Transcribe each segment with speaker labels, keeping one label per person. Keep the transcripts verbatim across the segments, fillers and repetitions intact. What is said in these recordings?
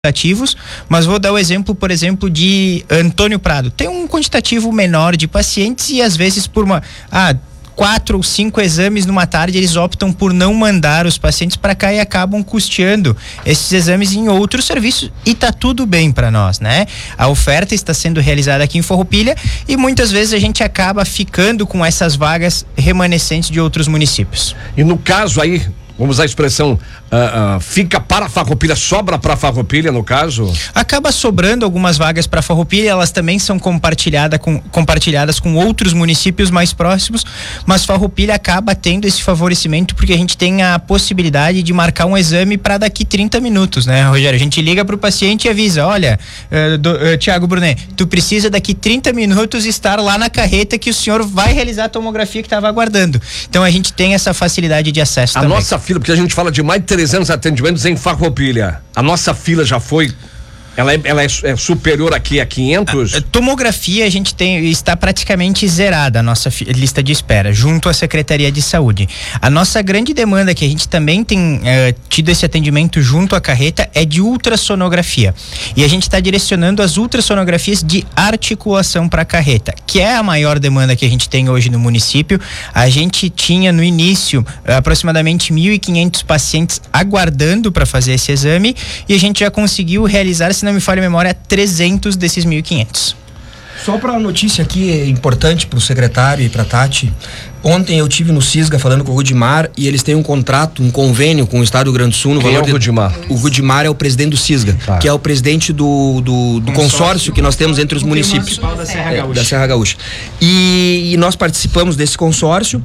Speaker 1: quantitativos, mas vou dar o exemplo, por exemplo, de Antônio Prado. Tem um quantitativo menor de pacientes e às vezes por uma... Ah, quatro ou cinco exames numa tarde, eles optam por não mandar os pacientes para cá e acabam custeando esses exames em outros serviços e tá tudo bem para nós, né? A oferta está sendo realizada aqui em Farroupilha e muitas vezes a gente acaba ficando com essas vagas remanescentes de outros municípios.
Speaker 2: E no caso aí, vamos usar a expressão, uh, uh, fica para Farroupilha, sobra para Farroupilha no caso?
Speaker 1: Acaba sobrando algumas vagas para Farroupilha, elas também são compartilhada com, compartilhadas com outros municípios mais próximos, mas Farroupilha acaba tendo esse favorecimento porque a gente tem a possibilidade de marcar um exame para daqui trinta minutos, né, Rogério? A gente liga para o paciente e avisa, olha, uh, do, uh, Tiago Brunet, tu precisa daqui trinta minutos estar lá na carreta que o senhor vai realizar a tomografia que estava aguardando. Então a gente tem essa facilidade de acesso
Speaker 2: a
Speaker 1: também.
Speaker 2: Nossa fila, porque a gente fala de mais de trezentos atendimentos em Farroupilha. A nossa fila já foi, ela é, ela é, é superior aqui a quinhentos?
Speaker 1: A, a tomografia a gente tem, está praticamente zerada a nossa fi, lista de espera, junto à Secretaria de Saúde. A nossa grande demanda, que a gente também tem eh, tido esse atendimento junto à carreta, é de ultrassonografia. E a gente está direcionando as ultrassonografias de articulação para a carreta, que é a maior demanda que a gente tem hoje no município. A gente tinha no início aproximadamente mil e quinhentos pacientes aguardando para fazer esse exame e a gente já conseguiu realizar, se não me falha a memória, trezentos desses mil e quinhentos.
Speaker 3: Só para a notícia aqui, é importante para o secretário e para a Tati. Ontem eu tive no Cisga falando com o Rudimar e eles têm um contrato, um convênio com o Estado do Rio Grande do Sul. No
Speaker 2: Quem
Speaker 3: valor
Speaker 2: é o Rudimar?
Speaker 3: De, o Rudimar é o presidente do Cisga, tá, que é o presidente do, do, do consórcio, consórcio que nós temos entre os municípios.
Speaker 1: Da Serra Gaúcha.
Speaker 3: É, da Serra Gaúcha. E, e nós participamos desse consórcio.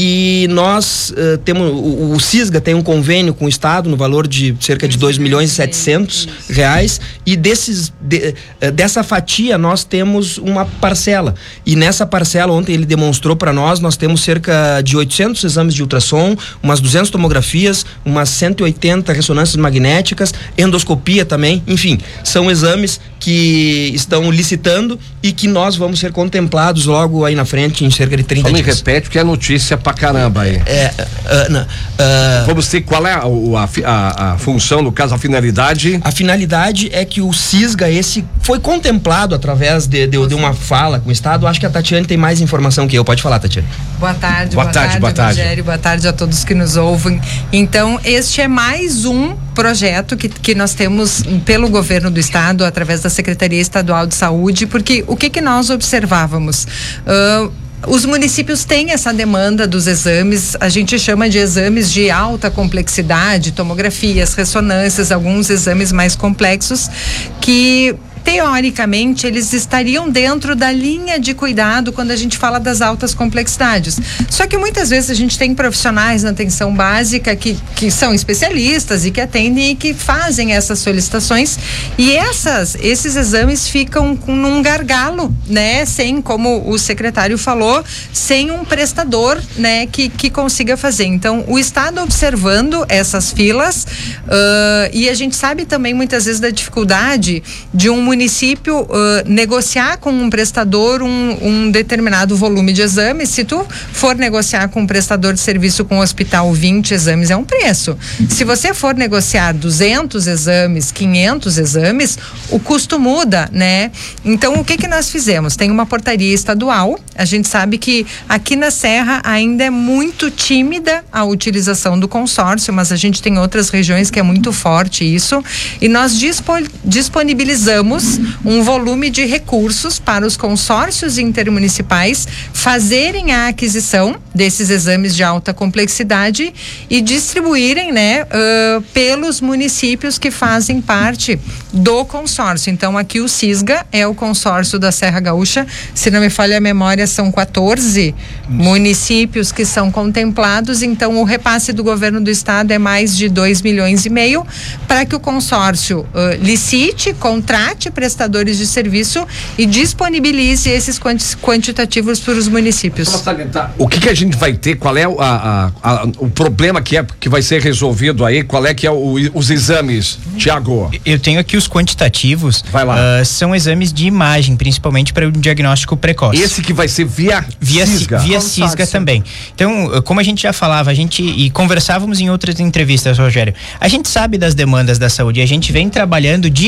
Speaker 3: E nós uh, temos, o, o Cisga tem um convênio com o Estado no valor de cerca de dois milhões e setecentos reais e desses, de, uh, dessa fatia nós temos uma parcela e nessa parcela ontem ele demonstrou para nós, nós temos cerca de oitocentos exames de ultrassom, umas duzentas tomografias, umas cento e oitenta ressonâncias magnéticas, endoscopia também, enfim, são exames que estão licitando e que nós vamos ser contemplados logo aí na frente em cerca de trinta
Speaker 2: Só me
Speaker 3: dias.
Speaker 2: repete porque é notícia pra caramba aí.
Speaker 3: É, uh, uh, uh,
Speaker 2: Vamos ter qual é a, a, a, a função, no caso, a finalidade?
Speaker 3: A finalidade é que o Cisga, esse foi contemplado através de, de, de uma fala com o Estado. Acho que a Tatiane tem mais informação que eu. Pode falar, Tatiane.
Speaker 4: Boa tarde,
Speaker 2: boa,
Speaker 4: boa
Speaker 2: tarde,
Speaker 4: tarde,
Speaker 2: boa tarde,
Speaker 4: Rogério, boa tarde a todos que nos ouvem. Então, este é mais um projeto que, que nós temos pelo governo do Estado, através da Secretaria Estadual de Saúde, porque o que que nós observávamos? Uh, Os municípios têm essa demanda dos exames, a gente chama de exames de alta complexidade, tomografias, ressonâncias, alguns exames mais complexos que teoricamente eles estariam dentro da linha de cuidado quando a gente fala das altas complexidades. Só que muitas vezes a gente tem profissionais na atenção básica que, que são especialistas e que atendem e que fazem essas solicitações e essas, esses exames ficam com um gargalo, né? Sem, como o secretário falou, sem um prestador, né? Que, que consiga fazer. Então, o Estado observando essas filas uh, e a gente sabe também muitas vezes da dificuldade de um município uh, negociar com um prestador um, um determinado volume de exames. Se tu for negociar com um prestador de serviço com um hospital vinte exames é um preço. Se você for negociar duzentos exames, quinhentos exames, o custo muda, né? Então o que que nós fizemos? Tem uma portaria estadual, a gente sabe que aqui na Serra ainda é muito tímida a utilização do consórcio, mas a gente tem outras regiões que é muito forte isso, e nós dispo, disponibilizamos um volume de recursos para os consórcios intermunicipais fazerem a aquisição desses exames de alta complexidade e distribuírem, né, uh, pelos municípios que fazem parte do consórcio. Então aqui o Cisga é o consórcio da Serra Gaúcha, se não me falha a memória são quatorze municípios que são contemplados, então o repasse do governo do estado é mais de dois milhões e meio para que o consórcio uh, licite, contrate contrate prestadores de serviço e disponibilize esses quanti- quantitativos para os municípios.
Speaker 2: O que, que a gente vai ter? Qual é a, a, a, o problema que, é, que vai ser resolvido aí? Qual é que é o, os exames, Tiago?
Speaker 1: Eu tenho aqui os quantitativos.
Speaker 2: Vai lá.
Speaker 1: Uh, são exames de imagem, principalmente para o diagnóstico precoce.
Speaker 2: Esse que vai ser via,
Speaker 1: via
Speaker 2: Cisga.
Speaker 1: Via Cisga também. Então, como a gente já falava, a gente e conversávamos em outras entrevistas, Rogério, a gente sabe das demandas da saúde e a gente vem trabalhando dia